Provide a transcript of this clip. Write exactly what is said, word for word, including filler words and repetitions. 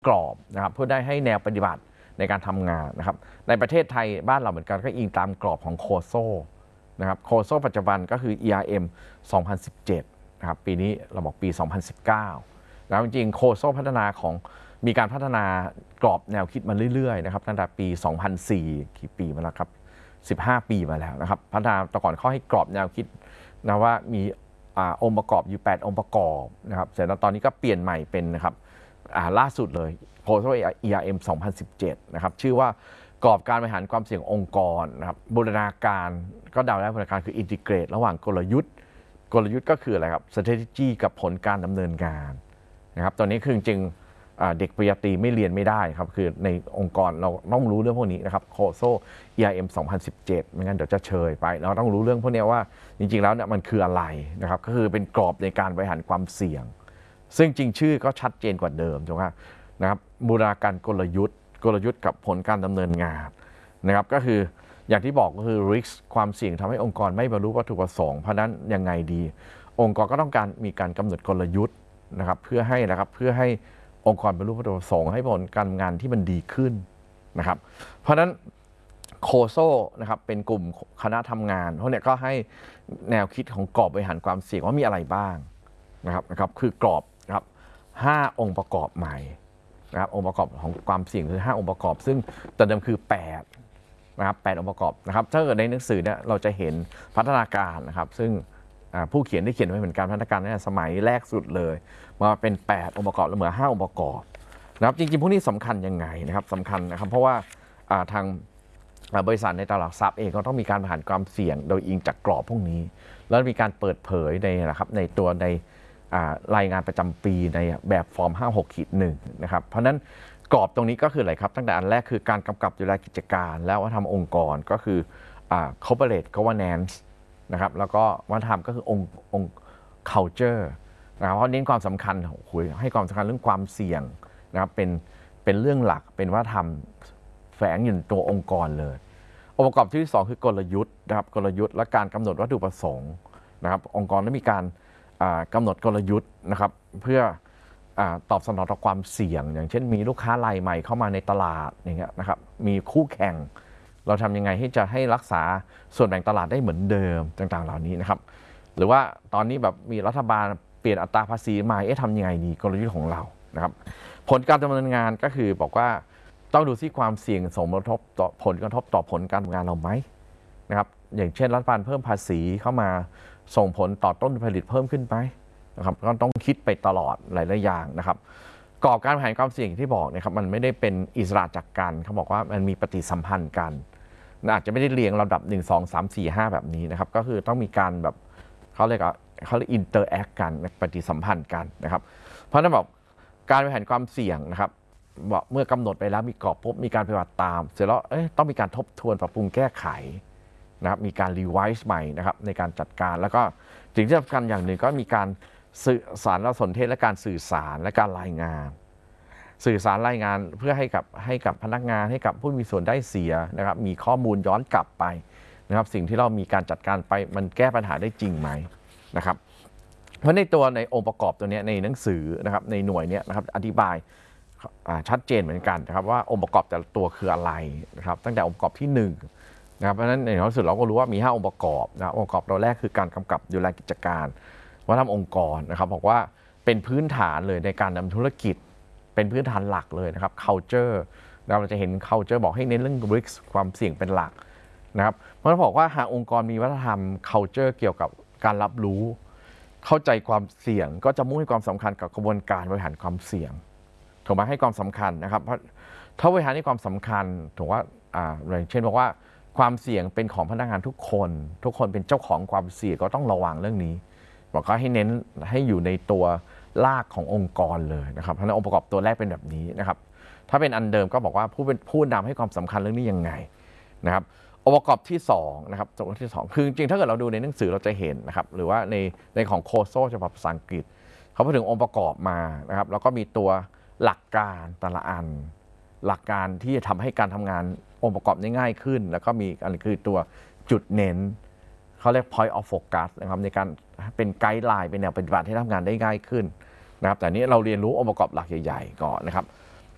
กรอบนะครับเพื่อได้ให้แนวปฏิบัติในการทำงานนะครับในประเทศไทยบ้านเราเหมือนกันก็อิงตามกรอบของโคโซนะครับโคโซปัจจุบันก็คือ อี อาร์ เอ็ม สองพันสิบเจ็ดนะครับปีนี้เราบอกปี สองพันสิบเก้า แล้วจริงๆโคโซพัฒนาของมีการพัฒนากรอบแนวคิดมาเรื่อยๆนะครับตั้งแต่ปี สองพันสี่ กี่ปีมาแล้วครับสิบห้า ปีมาแล้วนะครับพัฒนาแต่ก่อนเขาให้กรอบแนวคิดนะว่ามีองค์ประกอบอยู่แปดองค์ประกอบนะครับเสร็จแล้วตอนนี้ก็เปลี่ยนใหม่เป็นนะครับล่าสุดเลยโคโซ อี อาร์ เอ็ม สองพันสิบเจ็ดนะครับชื่อว่ากรอบการบริหารความเสี่ยงองค์กรนะครับบูรณาการก็เดาได้บูรณาการคืออินทิเกรตระหว่างกลยุทธ์กลยุทธ์ก็คืออะไรครับ strategy กับผลการดำเนินงานนะครับตอนนี้คือจริงเด็กปริญญาตรีไม่เรียนไม่ได้ครับคือในองค์กรเราต้องรู้เรื่องพวกนี้นะครับโคโซ อี อาร์ เอ็ม สองพันสิบเจ็ดไม่งั้นเดี๋ยวจะเชยไปเราต้องรู้เรื่องพวกนี้ว่าจริงๆแล้วเนี่ยมันคืออะไรนะครับก็คือเป็นกรอบในการบริหารความเสี่ยงซึ่งจริงชื่อก็ชัดเจนกว่าเดิมถูกไหมนะครับบูรณาการกลยุทธ์กลยุทธ์กับผลการดำเนินงานนะครับก็คืออย่างที่บอกก็คือ risk ความเสี่ยงทำให้องค์กรไม่บรรลุวัตถุประสงค์เพราะนั้นยังไงดีองค์กรก็ต้องการมีการกำหนดกลยุทธ์นะครับเพื่อให้นะครับเพื่อให้องค์กรบรรลุวัตถุประสงค์ให้ผลการงานที่มันดีขึ้นนะครับเพราะฉะนั้นโคโซนะครับเป็นกลุ่มคณะทำงานพวกนี้ก็ให้แนวคิดของกรอบบริหารความเสี่ยงว่ามีอะไรบ้างนะครับนะครับคือกรอบนะครับห้าองค์ประกอบใหม่นะครับองค์ประกอบของความเสี่ยงคือห้าองค์ประกอบซึ่งแต่เดิมคือแปดนะครับแปดองค์ประกอบนะครับถ้าเกิดในหนังสือเนี่ยเราจะเห็นพัฒนาการนะครับซึ่งผู้เขียนได้เขียนไว้เหมือนกันพัฒนาการในสมัยแรกสุดเลยมาเป็นแปดองค์ประกอบแล้วเหลือห้าองค์ประกอบนะครับจริงๆพวกนี้สำคัญยังไงนะครับสำคัญนะครับเพราะว่าทางบริษัทในตลาดหลักทรัพย์เองก็ต้องมีการบริหารความเสี่ยงโดยอิงจากกรอบพวกนี้แล้วมีการเปิดเผยในนะครับในตัวในรายงานประจำปีในแบบฟอร์ม ห้าหกหนึ่ง นะครับเพราะนั้นกรอบตรงนี้ก็คืออะไรครับตั้งแต่อันแรกคือการกำกับดูแลกิจการและวัฒนธรรมองค์กรก็คือ corporate governance นะครับแล้วก็วัฒนธรรมก็คือองค์องค์ culture นะครับเพราะเน้นความสำคัญให้ความสำคัญเรื่องความเสี่ยงนะครับเป็นเป็นเรื่องหลักเป็นวัฒนธรรมแฝงอยู่ในตัวองค์กรเลยองค์ประกอบที่สองคือกลยุทธ์นะครับกลยุทธ์และการกำหนดวัตถุประสงค์นะครับองค์กรได้มีการกำหนดกลยุทธ์นะครับเพื่อตอบสนองต่อความเสี่ยงอย่างเช่นมีลูกค้ารายใหม่เข้ามาในตลาดอย่างเงี้ยนะครับมีคู่แข่งเราทำยังไงที่จะให้รักษาส่วนแบ่งตลาดได้เหมือนเดิมต่างๆเหล่านี้นะครับหรือว่าตอนนี้แบบมีรัฐบาลเปลี่ยนอัตราภาษีใหม่เอ๊ะทำยังไงดีกลยุทธ์ของเรานะครับผลการดำเนินงานก็คือบอกว่าต้องดูที่ความเสี่ยงส่งผลกระทบต่อผลกระทบต่อผลการทำงานเราไหมนะครับอย่างเช่นรัฐบาลเพิ่มภาษีเข้ามาส่งผลต่อต้นผลิตเพิ่มขึ้นไหมนะครับก็ต้องคิดไปตลอดหลายๆอย่างนะครับกรอบการบริหารความเสี่ยงที่บอกนะครับมันไม่ได้เป็นอิสระจากกันเขาบอกว่ามันมีปฏิสัมพันธ์กันอาจจะไม่ได้เรียงลำดับหนึ่ง สอง สาม สี่ ห้าแบบนี้นะครับก็คือต้องมีการแบบเขาเรียกว่าเขาเรียกอินเตอร์แอคกันปฏิสัมพันธ์กันนะครับเพราะนั้นบอกการบริหารความเสี่ยงนะครับบอกเมื่อกำหนดไปแล้วมีกรอบปุ๊บมีการปฏิบัติตามเสร็จแล้วต้องมีการทบทวนปรับปรุงแก้ไขนะครับมีการรีไวซ์ใหม่นะครับในการจัดการแล้วก็สิ่งที่สำคัญอย่างหนึ่งก็มีการสื่อสารและสนเทศและการสื่อสารและการรายงานสื่อสารรายงานเพื่อให้กับให้กับพนักงานให้กับผู้มีส่วนได้เสียนะครับมีข้อมูลย้อนกลับไปนะครับสิ่งที่เรามีการจัดการไปมันแก้ปัญหาได้จริงไหมนะครับเพราะในตัวในองค์ประกอบตัวนี้ในหนังสือนะครับในหน่วยนี้นะครับอธิบายชัดเจนเหมือนกันนะครับว่าองค์ประกอบแต่ละตัวคืออะไรนะครับตั้งแต่องค์ประกอบที่หนึ่งนะครับเพราะฉะนั้นในที่สุดเราก็รู้ว่ามีห้าองค์ประกอบนะองค์ประกอบตัวแรกคือการกำกับดูแลกิจการวัฒนธรรมองค์กรนะครับบอกว่าเป็นพื้นฐานเลยในการดำธุรกิจเป็นพื้นฐานหลักเลยนะครับ culture เราจะเห็น culture บอกให้เน้นเรื่อง risk ความเสี่ยงเป็นหลักนะครับเพราะฉะนั้นบอกว่าหากองค์กรมีวัฒนธรรม culture เกี่ยวกับการรับรู้เข้าใจความเสี่ยงก็จะมุ่งให้ความสำคัญกับกระบวนการบริหารความเสี่ยงถูกไหมให้ความสำคัญนะครับเพราะถ้าบริหารให้ความสำคัญถูกว่าอ่าอย่างเช่นบอกว่าความเสี่ยงเป็นของพนักงานทุกคนทุกคนเป็นเจ้าของความเสี่ยงก็ต้องระวังเรื่องนี้บอกเขาให้เน้นให้อยู่ในตัวรากขององค์กรเลยนะครับเพราะฉะนั้นองค์ประกอบตัวแรกเป็นแบบนี้นะครับถ้าเป็นอันเดิมก็บอกว่าผู้เป็นผู้นำให้ความสำคัญเรื่องนี้ยังไงนะครับองค์ประกอบที่สองนะครับตัวที่สองคือจริงๆถ้าเกิดเราดูในหนังสือเราจะเห็นนะครับหรือว่าในในของโคโซฉบับภาษาอังกฤษเขาพูดถึงองค์ประกอบมานะครับแล้วก็มีตัวหลักการแต่ละอันหลักการที่จะทำให้การทำงานองค์ประกอบได้ง่ายขึ้นแล้วก็มีอันคือตัวจุดเน้นเขาเรียก point of focus นะครับในการเป็นไกด์ไลน์เป็นแนวปฏิบัติให้ทำงานได้ง่ายขึ้นนะครับแต่นี้เราเรียนรู้องค์ประกอบหลักใหญ่ๆก่อนนะครับ